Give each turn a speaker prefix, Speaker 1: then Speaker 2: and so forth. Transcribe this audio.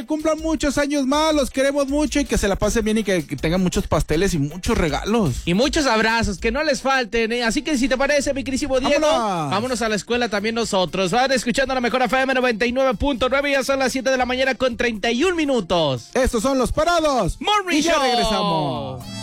Speaker 1: cumplan muchos años más, los queremos mucho y que se la pasen bien y que tengan muchos pasteles y muchos regalos.
Speaker 2: Y muchos abrazos, que no les falten, ¿eh? Así que si te parece, mi querísimo Diego, vámonos a la escuela también nosotros. Van escuchando la mejor FM 99.9, ya son las 7 de la mañana con 31 minutos.
Speaker 1: Estos son los parados.
Speaker 2: Morning
Speaker 1: y ya
Speaker 2: Show.
Speaker 1: regresamos.